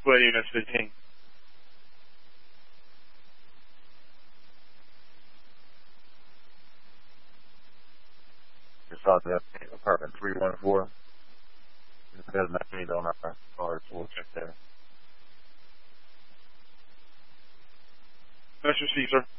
Square Unit 15. Just out there, apartment 314. There's nothing on our cars, so we'll check there. That's received, sir.